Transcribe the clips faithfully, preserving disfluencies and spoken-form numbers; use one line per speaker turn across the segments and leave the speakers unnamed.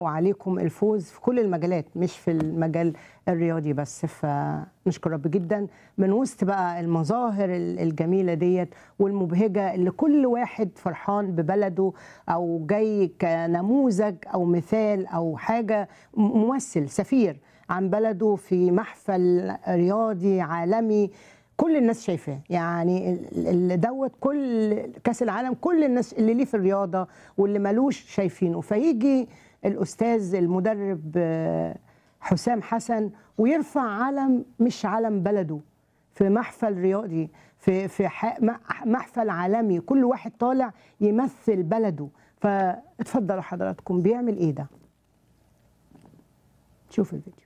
وعليكم الفوز في كل المجالات مش في المجال الرياضي بس. فنشكر رب جدا من وسط بقى المظاهر الجميلة ديت والمبهجة اللي كل واحد فرحان ببلده أو جاي كنموذج أو مثال أو حاجة، ممثل سفير عن بلده في محفل رياضي عالمي كل الناس شايفاه. يعني اللي دوت كل كاس العالم كل الناس اللي ليه في الرياضة واللي ملوش شايفينه. فيجي الأستاذ المدرب حسام حسن ويرفع علم مش علم بلده في محفل رياضي، في في محفل عالمي، كل واحد طالع يمثل بلده. فاتفضلوا حضراتكم بيعمل ايه ده؟ شوف الفيديو.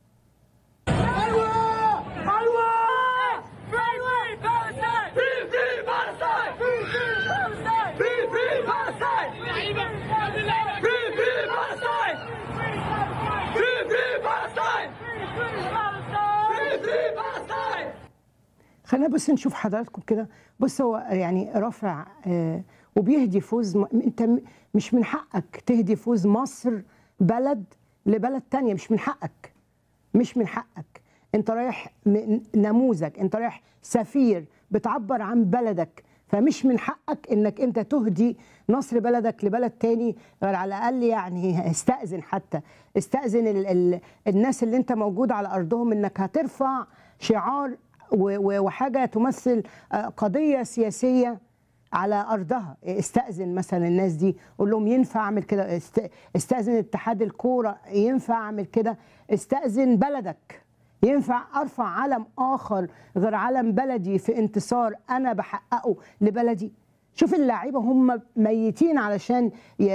خلينا بس نشوف حضراتكم كده. بص هو يعني رافع آه وبيهدي فوز م... انت م... مش من حقك تهدي فوز مصر بلد لبلد تانية، مش من حقك، مش من حقك. انت رايح م... نموذج، انت رايح سفير بتعبر عن بلدك، فمش من حقك انك انت تهدي نصر بلدك لبلد تاني. غير على الاقل يعني استأذن، حتى استأذن ال... ال... الناس اللي انت موجود على ارضهم انك هترفع شعار وحاجة تمثل قضية سياسية على أرضها. استأذن مثلا الناس دي، قول لهم ينفع أعمل كده، استأذن اتحاد الكورة ينفع أعمل كده، استأذن بلدك ينفع أرفع علم آخر غير علم بلدي في انتصار أنا بحققه لبلدي. شوف اللاعيبة هم ميتين علشان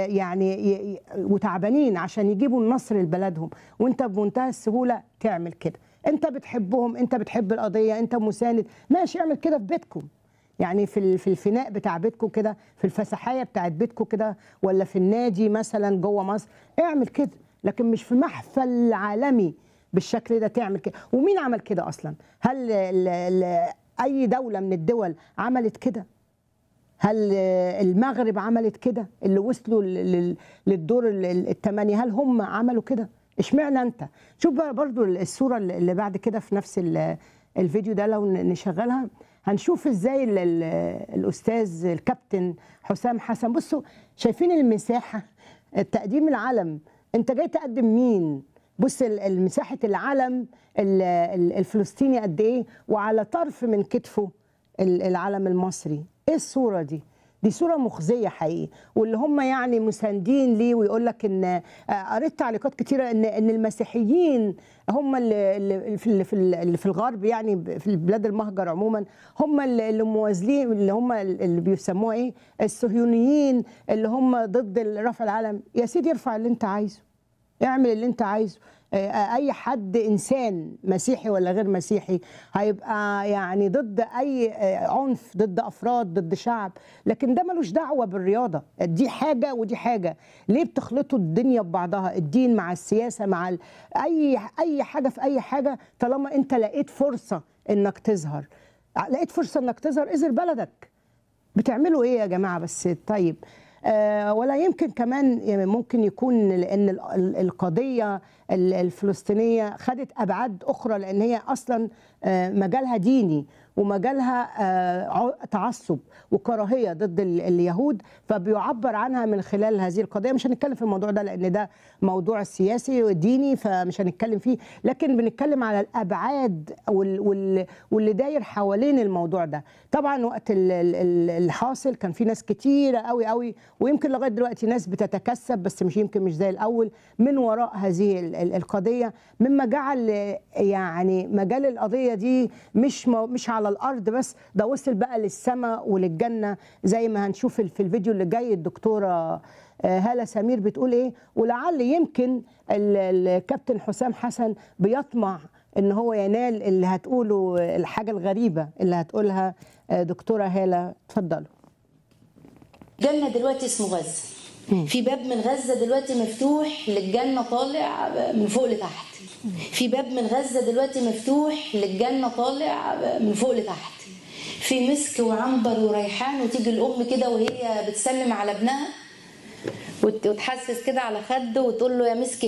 يعني وتعبانين عشان يجيبوا النصر لبلدهم، وانت بمنتهى السهولة تعمل كده. انت بتحبهم، انت بتحب القضيه، انت مساند، ماشي اعمل كده في بيتكم، يعني في في الفناء بتاع بيتكم كده، في الفسحايه بتاعت بيتكم كده، ولا في النادي مثلا جوه مصر، اعمل كده. لكن مش في محفل عالمي بالشكل ده تعمل كده. ومين عمل كده اصلا؟ هل ال ال اي دوله من الدول عملت كده؟ هل المغرب عملت كده اللي وصلوا للدور الثمانيه؟ هل هم عملوا كده؟ اشمعنى انت؟ شوف بقى برضو الصوره اللي بعد كده في نفس الفيديو ده، لو نشغلها هنشوف ازاي ال ال الاستاذ الكابتن حسام حسن. بصوا شايفين المساحه، تقديم العلم، انت جاي تقدم مين؟ بص مساحه العلم الفلسطيني قد ايه، وعلى طرف من كتفه العلم المصري. ايه الصوره دي؟ دي صورة مخزية حقيقي. واللي هم يعني مساندين ليه ويقول لك ان قريت تعليقات كتيرة ان ان المسيحيين هم اللي اللي في اللي في الغرب، يعني في البلاد المهجر عموما، هم اللي موازلين، اللي هم اللي بيسموها ايه، الصهيونيين، اللي هم ضد رفع العلم. يا سيدي ارفع اللي انت عايزه، اعمل اللي انت عايزه. اي حد انسان مسيحي ولا غير مسيحي هيبقى يعني ضد اي عنف ضد افراد ضد شعب، لكن ده ملوش دعوه بالرياضه. دي حاجه ودي حاجه. ليه بتخلطوا الدنيا ببعضها، الدين مع السياسه مع ال... اي اي حاجه في اي حاجه؟ طالما انت لقيت فرصه انك تظهر، لقيت فرصه انك تظهر، اظهر بلدك. بتعملوا ايه يا جماعه بس؟ طيب آه ولا يمكن كمان يعني ممكن يكون لان القضيه الفلسطينيه خدت ابعاد اخرى، لان هي اصلا آه مجالها ديني ومجالها آه تعصب وكراهيه ضد اليهود، فبيعبر عنها من خلال هذه القضيه. مش هنتكلم في الموضوع ده لان ده موضوع سياسي وديني فمش هنتكلم فيه، لكن بنتكلم على الابعاد واللي داير حوالين الموضوع ده. طبعا وقت الحاصل كان في ناس كتيره قوي قوي، ويمكن لغايه دلوقتي ناس بتتكسب بس مش يمكن مش زي الاول من وراء هذه القضيه، مما جعل يعني مجال القضيه دي مش مش على الارض بس، ده وصل بقى للسماء وللجنه، زي ما هنشوف في الفيديو اللي جاي. الدكتوره هالة سمير بتقول ايه، ولعل يمكن الكابتن حسام حسن بيطمع ان هو ينال اللي هتقوله، الحاجه الغريبه اللي هتقولها دكتوره هالة. اتفضلوا.
جنة دلوقتي اسمه غزة، في باب من غزة دلوقتي مفتوح للجنة طالع من فوق لتحت، في باب من غزة دلوقتي مفتوح للجنة طالع من فوق لتحت، في مسك وعنبر وريحان، وتيجي الأم كده وهي بتسلم على ابنها وت- وتحسس كده على خده وتقول له يا مسك